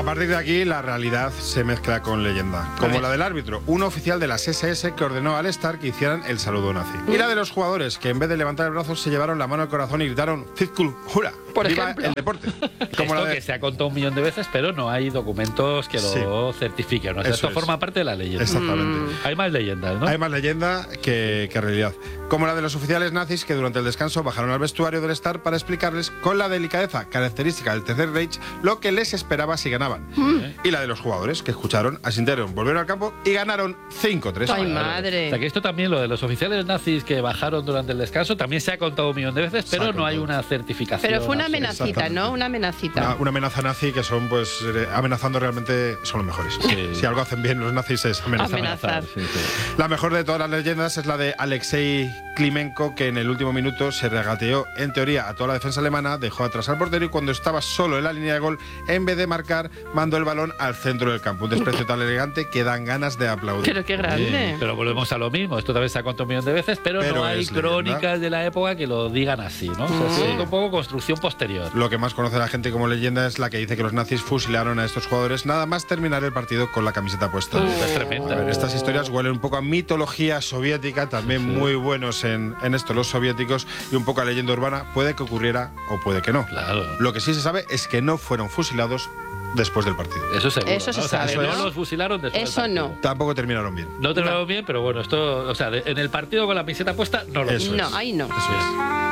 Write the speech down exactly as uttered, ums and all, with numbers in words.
partir de aquí la realidad se mezcla con leyenda, como la del árbitro, un oficial de las ese ese que ordenó al Star que hicieran el saludo nazi. Y la de los jugadores que en vez de levantar el brazo se llevaron la mano al corazón y gritaron Fitkul Hura. Por ¡Viva ejemplo. el deporte! Como la Esto de... que se ha contado un millón de veces, pero no hay documentos que lo Sí. certifiquen. O sea, Eso esto es. forma parte de la leyenda. Exactamente. Mm. Hay más leyendas, ¿no? Hay más leyenda que, que realidad. Como la de los oficiales nazis que durante el descanso bajaron al vestuario del Star para explicarles con la delicadeza característica del Tercer Reich lo que les esperaba si ganaban. Mm. Y la de los jugadores que escucharon, asintieron, volvieron al campo y ganaron cinco tres. Ay, Claro. madre. O sea, que esto también, lo de los oficiales nazis que bajaron durante el descanso, también se ha contado un millón de veces, pero no hay una certificación. Pero fue una absoluta. amenacita, Exactamente. ¿no? Una amenacita. Una, una amenaza nazi que son, pues, eh, amenazando realmente son los mejores. Sí. Si algo hacen bien los nazis es amenazar. Amenazar. Sí, sí. La mejor de todas las leyendas es la de Alexei Klimenko, que en el último minuto se regateó, en teoría, a toda la defensa alemana, dejó atrás al portero y cuando estaba solo en la línea de gol, en vez de marcar, mandó el balón al centro del campo. Un desprecio tan elegante que dan ganas de aplaudir. Pero qué grande. Sí, pero volvemos a lo mismo. Esto también se ha contado un millón de veces, pero, Pero no hay es leyenda. crónicas de la época que lo digan así, ¿no? O sea, Mm. es un poco construcción posterior. Lo que más conoce la gente como leyenda es la que dice que los nazis fusilaron a estos jugadores nada más terminar el partido con la camiseta puesta. Uh. Es tremenda. A ver, estas historias huelen un poco a mitología soviética, también Sí. muy buenos en, en esto los soviéticos, y un poco a leyenda urbana. Puede que ocurriera o puede que no. Claro. Lo que sí se sabe es que no fueron fusilados después del partido. Eso seguro. Eso se ¿no? O sea, sabe, que no ¿no? los fusilaron después del Eso partido. no. Tampoco terminaron bien. No terminaron bien, pero bueno, esto, o sea, de- en el partido con la camiseta puesta no lo Eso No, es. ahí no. Eso es.